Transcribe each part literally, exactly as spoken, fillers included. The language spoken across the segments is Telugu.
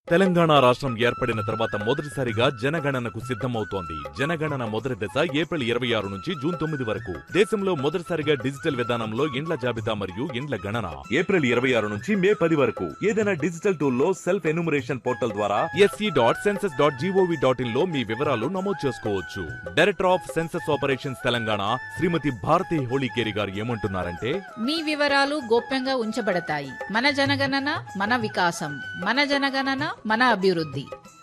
తెలంగాణ రాష్ట్రం ఏర్పడిన తర్వాత మొదటిసారిగా జనగణనకు సిద్ధమవుతోంది. జనగణన మొదటి దశ ఏప్రిల్ ఇరవై ఆరు నుంచి జూన్ తొమ్మిది వరకు. దేశంలో మొదటిసారిగా డిజిటల్ విధానంలో ఇండ్ల జాబితా మరియు ఇండ్ల గణన ఏప్రిల్ ఇరవై ఆరు నుంచి మే పది వరకు. ఏదైనా డిజిటల్ టూల్ లో సెల్ఫ్ ఎన్యూమరేషన్ పోర్టల్ ద్వారా SC dot census dot GOV dot in లో మీ వివరాలు నమోదు చేసుకోవచ్చు. Director of census operations Telangana శ్రీమతి భారతి హోళీకేరి గారు ఏమంటున్నారంటే, మీ వివరాలు గోప్యంగా ఉంచబడతాయి. మన జనగణన మన వికాసం, మన జనగణన మన అభివృద్ధి.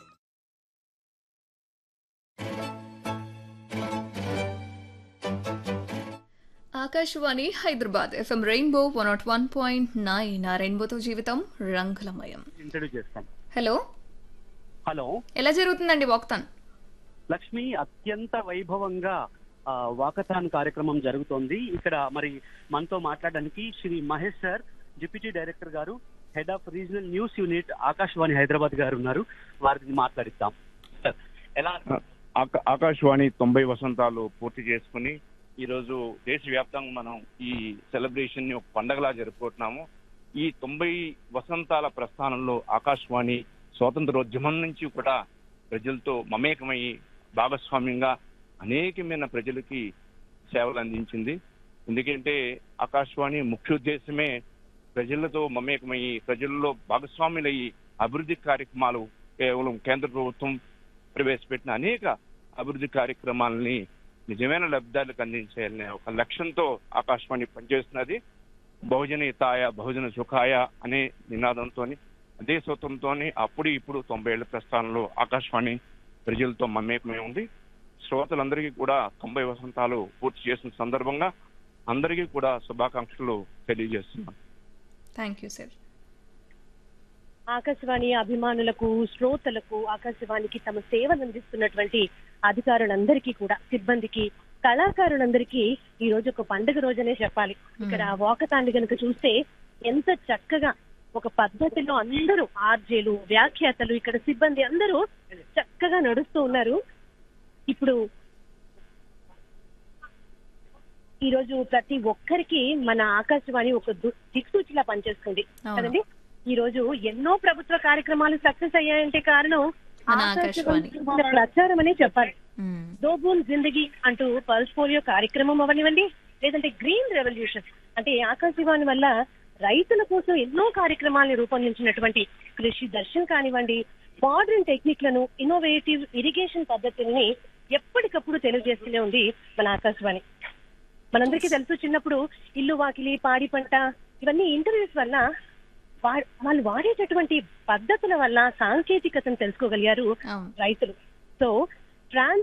Akashvani Hyderabad FM rainbow one not one point nine. ఆ రెయిన్బోతో జీవితం రంగులమయం. ఇంట్రడ్యూస్ చేస్తాం. హలో హలో, ఎలా జరుగుతుందండి వాక్తాన్? లక్ష్మి, అత్యంత వైభవంగా ఆ, వాకథాన్ కార్యక్రమం జరుగుతోంది. ఇక్కడ మరి మనతో మాట్లాడడానికి Shri Mahesh sir, deputy director గారు, head of regional news unit, Akashvani Hyderabad గారు ఉన్నారు. వారిని మాట్లాడిద్దాం. సార్, ఎలా ఆకా- ఆకాశవాణి తొంభై వసంతాలు పూర్తి చేసుకుని ఈరోజు దేశవ్యాప్తంగా మనం ఈ సెలబ్రేషన్ ని ఒక పండగలా జరుపుకుంటున్నాము. ఈ తొంభై వసంతాల ప్రస్థానంలో ఆకాశవాణి స్వాతంత్రోద్యమం నుంచి కూడా ప్రజలతో మమేకమయ్యి భాగస్వామ్యంగా అనేకమైన ప్రజలకి సేవలు అందించింది. ఎందుకంటే ఆకాశవాణి ముఖ్య ఉద్దేశమే ప్రజలతో మమేకమయ్యి ప్రజల్లో భాగస్వాములయ్యి అభివృద్ధి కార్యక్రమాలు, కేవలం కేంద్ర ప్రభుత్వం ప్రవేశపెట్టిన అనేక అభివృద్ధి కార్యక్రమాలని నిజమైన లబ్ధాలకు అందించాలనే ఒక లక్ష్యంతో ఆకాశవాణి పనిచేస్తున్నది. బహుజన హితాయ బహుజన సుఖాయ అనే నినాదంతో, అదే సూత్రంతో అప్పుడు ఇప్పుడు తొంభై ఏళ్ల ప్రస్థానంలో ఆకాశవాణి ప్రజలతో మమేకమై ఉంది. శ్రోతలందరికీ కూడా తొంభై వసంతాలు పూర్తి చేసిన సందర్భంగా అందరికీ కూడా శుభాకాంక్షలు తెలియజేస్తున్నాను. Thank you sir. ఆకాశవాణి అభిమానులకు, శ్రోతలకు, ఆకాశవాణికి తమ సేవలు అందిస్తున్నటువంటి అధికారులందరికీ కూడా, సిబ్బందికి, కళాకారులందరికీ ఈ రోజు ఒక పండుగ రోజనే చెప్పాలి. ఇక్కడ వాకథాన్ని గనుక చూస్తే ఎంత చక్కగా ఒక పద్ధతిలో అందరూ ఆర్జేలు, వ్యాఖ్యాతలు, ఇక్కడ సిబ్బంది అందరూ చక్కగా నడుస్తూ ఉన్నారు. ఇప్పుడు ఈ రోజు ప్రతి ఒక్కరికి మన ఆకాశవాణి ఒక దు- దిక్సూచిలా పనిచేస్తుంది కదండి. ఈ రోజు ఎన్నో ప్రభుత్వ కార్యక్రమాలు సక్సెస్ అయ్యాయంటే కారణం మన ఆకాశవాణి ఆకాశవాణి. ప్రచారం అనే చెప్పాలి. మ్మ్. దోబూన్ జిందగీ అంటూ పల్స్ పోలియో కార్యక్రమం అవనివ్వండి, లేదంటే గ్రీన్ రెవల్యూషన్ అంటే ఆకాశవాణి వల్ల రైతుల కోసం ఎన్నో కార్యక్రమాలను రూపొందించినటువంటి కృషి దర్శన్ కానివ్వండి, మోడర్న్ టెక్నిక్లను, ఇన్నోవేటివ్ ఇరిగేషన్ పద్ధతుల్ని ఎప్పటికప్పుడు తెలియజేస్తూనే ఉంది మన ఆకాశవాణి. మనందరికీ తెలుసు, చిన్నప్పుడు ఇల్లు వాకిలి, పాడి పంట ఇవన్నీ ఇంటర్వ్యూస్ వల్ల వా- వాళ్ళు వాడేటటువంటి పద్ధతుల వల్ల సాంకేతికతను తెలుసుకోగలిగారు అవును. రైతులు. So trans